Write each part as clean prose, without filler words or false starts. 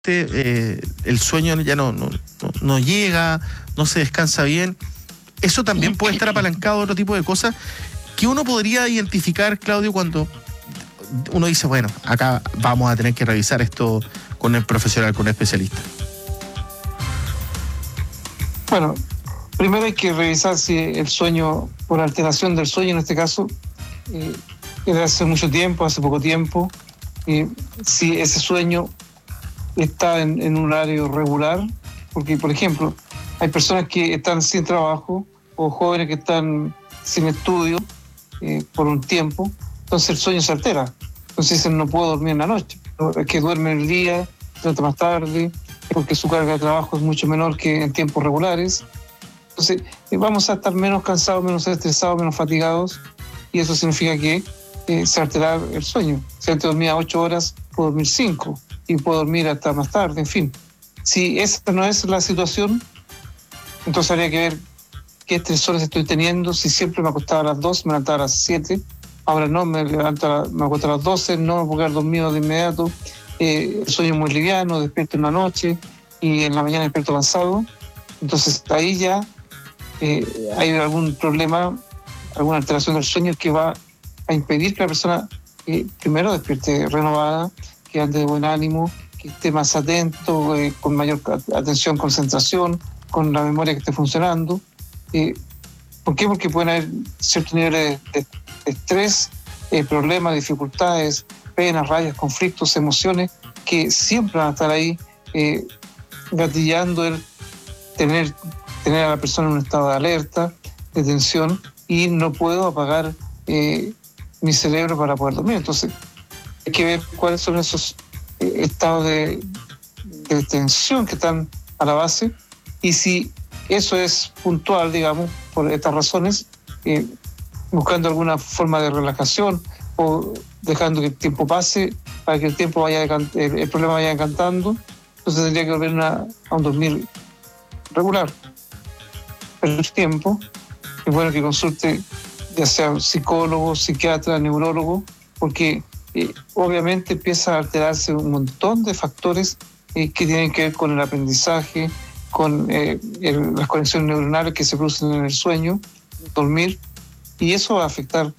el sueño ya no llega, no se descansa bien. Eso también puede estar apalancado de otro tipo de cosas que uno podría identificar, Claudio, cuando uno dice, bueno, acá vamos a tener que revisar esto con el profesional, con el especialista. Bueno, primero hay que revisar si el sueño, por alteración del sueño en este caso, es de hace mucho tiempo, hace poco tiempo, si ese sueño está en un horario regular, porque, por ejemplo, hay personas que están sin trabajo o jóvenes que están sin estudio por un tiempo, entonces el sueño se altera. Entonces dicen, no puedo dormir en la noche, es que duerme en el día, trata más tarde, porque su carga de trabajo es mucho menor que en tiempos regulares. Entonces vamos a estar menos cansados, menos estresados, menos fatigados, y eso significa que se altera el sueño. Si antes dormía 8 horas, puedo dormir 5 y puedo dormir hasta más tarde, en fin. Si esa no es la situación, entonces habría que ver qué estresores estoy teniendo. Si siempre me acostaba a las 2, me levantaba a las 7, ahora no, me acuesto a las 12, no me puedo quedar dormido de inmediato, sueño muy liviano, despierto en la noche y en la mañana despierto cansado. Entonces ahí ya hay algún problema, alguna alteración del sueño que va a impedir que la persona primero despierte renovada, que ande de buen ánimo, que esté más atento, con mayor atención, concentración, con la memoria que esté funcionando. ¿Por qué? Porque pueden haber ciertos niveles de estrés, problemas, dificultades, penas, rabias, conflictos, emociones que siempre van a estar ahí gatillando el tener a la persona en un estado de alerta, de tensión, y no puedo apagar mi cerebro para poder dormir. Entonces hay que ver cuáles son esos estados de tensión que están a la base, y si eso es puntual, digamos, por estas razones, buscando alguna forma de relajación o dejando que el tiempo pase para que el tiempo el problema vaya encantando, entonces tendría que volver a un dormir regular. Pero el tiempo es bueno que consulte ya sea psicólogo, psiquiatra, neurólogo, porque obviamente empieza a alterarse un montón de factores que tienen que ver con el aprendizaje, con las conexiones neuronales que se producen en el sueño, dormir, y eso va a afectar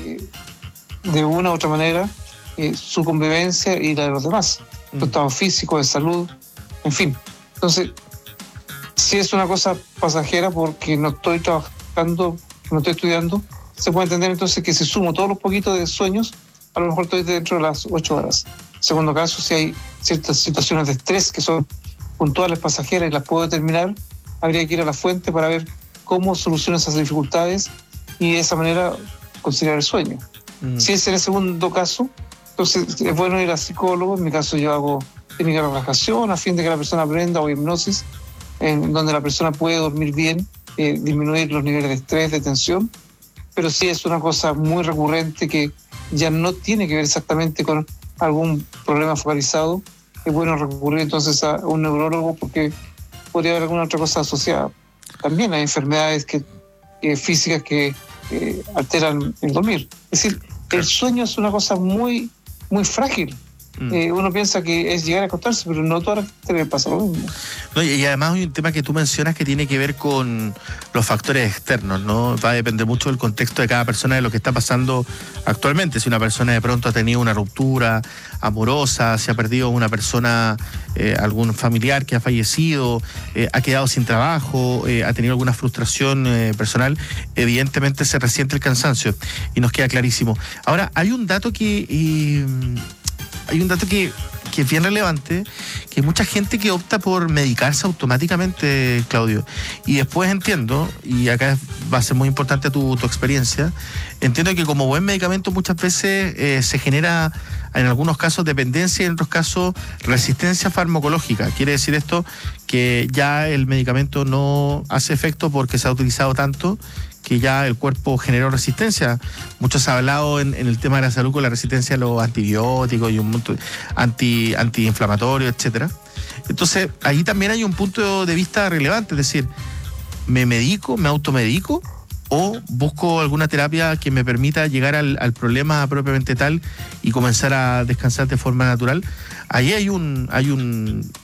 de una u otra manera su convivencia y la de los demás, su estado físico, de salud, en fin. Entonces, si es una cosa pasajera porque no estoy trabajando, no estoy estudiando, se puede entender entonces que si sumo todos los poquitos de sueños, a lo mejor estoy dentro de las 8 horas. En segundo caso, si hay ciertas situaciones de estrés que son puntuales, pasajeras, y las puedo determinar, habría que ir a la fuente para ver cómo soluciono esas dificultades y de esa manera conciliar el sueño. Si es en el segundo caso, entonces es bueno ir a psicólogo. En mi caso yo hago técnica de relajación a fin de que la persona aprenda, o hipnosis, en donde la persona puede dormir bien, disminuir los niveles de estrés, de tensión. Pero si es una cosa muy recurrente que ya no tiene que ver exactamente con algún problema focalizado, es bueno recurrir entonces a un neurólogo, porque podría haber alguna otra cosa asociada. También hay enfermedades físicas que alteran el dormir. Es decir, el sueño es una cosa muy, muy frágil. Uno piensa que es llegar a acostarse, pero no toda la gente le pasa lo mismo. No, y además hay un tema que tú mencionas que tiene que ver con los factores externos, ¿no? Va a depender mucho del contexto de cada persona, de lo que está pasando actualmente. Si una persona de pronto ha tenido una ruptura amorosa, si ha perdido una persona, algún familiar que ha fallecido, ha quedado sin trabajo, ha tenido alguna frustración personal, evidentemente se resiente el cansancio, y nos queda clarísimo. Ahora, hay un dato que es bien relevante, que hay mucha gente que opta por medicarse automáticamente, Claudio. Y después entiendo, y acá va a ser muy importante tu experiencia, entiendo que como buen medicamento muchas veces se genera, en algunos casos, dependencia y en otros casos resistencia farmacológica. Quiere decir esto que ya el medicamento no hace efecto porque se ha utilizado tanto que ya el cuerpo generó resistencia. Mucho se ha hablado en el tema de la salud con la resistencia a los antibióticos y un montón antiinflamatorios, etcétera. Entonces, ahí también hay un punto de vista relevante, es decir, ¿me medico, me automedico o busco alguna terapia que me permita llegar al problema propiamente tal y comenzar a descansar de forma natural. Ahí hay un